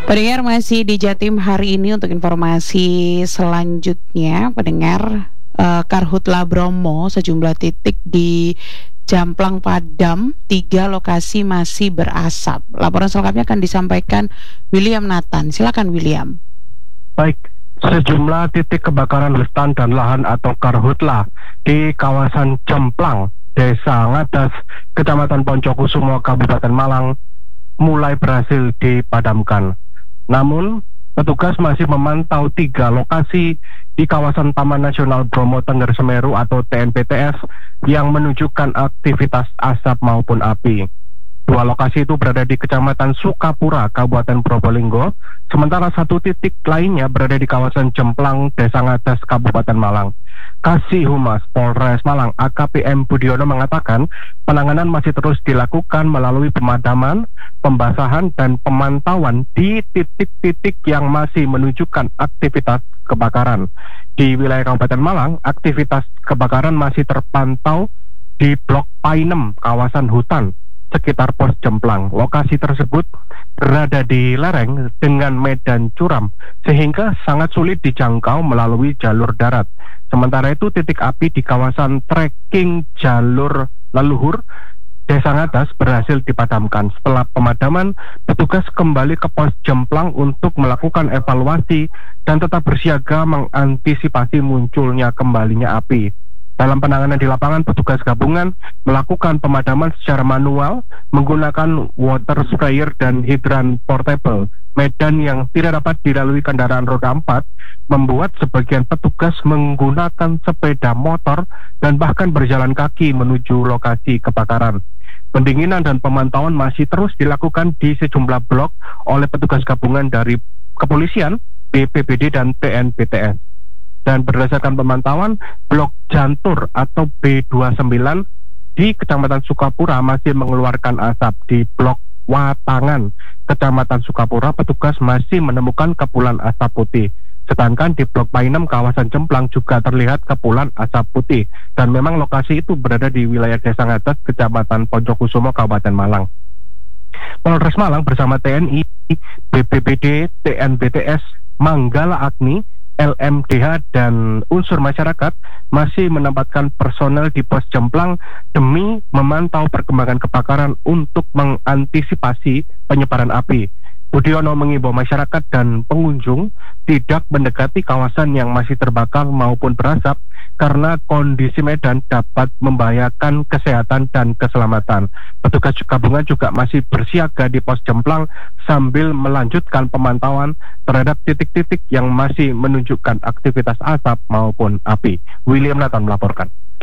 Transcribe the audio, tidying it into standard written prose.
Pendengar masih di Jatim hari ini untuk informasi selanjutnya. Pendengar, Karhutla Bromo sejumlah titik di Jamplang padam, 3 lokasi masih berasap. Laporan selengkapnya akan disampaikan William Nathan. Silakan William. Baik, sejumlah titik kebakaran hutan dan lahan atau karhutla di kawasan Jamplang, Desa Ngadas, Kecamatan Poncokusumo, Kabupaten Malang mulai berhasil dipadamkan. Namun, petugas masih memantau 3 lokasi di kawasan Taman Nasional Bromo Tengger Semeru atau TNBTS yang menunjukkan aktivitas asap maupun api. 2 lokasi itu berada di Kecamatan Sukapura, Kabupaten Probolinggo, sementara 1 titik lainnya berada di kawasan Jemplang, Desa Ngadas, Kabupaten Malang. Kasih Humas Polres Malang AKP M. Budiono mengatakan penanganan masih terus dilakukan melalui pemadaman, pembasahan, dan pemantauan di titik-titik yang masih menunjukkan aktivitas kebakaran. Di wilayah Kabupaten Malang, aktivitas kebakaran masih terpantau di Blok Painem, kawasan hutan sekitar pos Jemplang. Lokasi tersebut berada di lereng dengan medan curam sehingga sangat sulit dijangkau melalui jalur darat. Sementara itu titik api di kawasan trekking jalur leluhur Desa Ngadas berhasil dipadamkan. Setelah pemadaman, petugas kembali ke pos Jemplang untuk melakukan evaluasi dan tetap bersiaga mengantisipasi munculnya kembalinya api. Dalam penanganan di lapangan, petugas gabungan melakukan pemadaman secara manual menggunakan water sprayer dan hidran portable. Medan yang tidak dapat dilalui kendaraan roda 4 membuat sebagian petugas menggunakan sepeda motor dan bahkan berjalan kaki menuju lokasi kebakaran. Pendinginan dan pemantauan masih terus dilakukan di sejumlah blok oleh petugas gabungan dari kepolisian, BPBD, dan TNBTS. Dan berdasarkan pemantauan, blok Jantur atau B29 di Kecamatan Sukapura masih mengeluarkan asap. Di blok Watangan, Kecamatan Sukapura, petugas masih menemukan kepulan asap putih. Sedangkan di blok Painem, kawasan Jemplang juga terlihat kepulan asap putih. Dan memang lokasi itu berada di wilayah Desa Ngadas, Kecamatan Poncokusumo, Kabupaten Malang. Polres Malang bersama TNI, BPBD, TNBTS, Manggala Agni, LMDH, dan unsur masyarakat masih menempatkan personel di pos Jemplang demi memantau perkembangan kebakaran untuk mengantisipasi penyebaran api. Budiono mengimbau masyarakat dan pengunjung tidak mendekati kawasan yang masih terbakar maupun berasap karena kondisi medan dapat membahayakan kesehatan dan keselamatan. Petugas gabungan juga masih bersiaga di pos Jemplang sambil melanjutkan pemantauan terhadap titik-titik yang masih menunjukkan aktivitas asap maupun api. William Nathan melaporkan.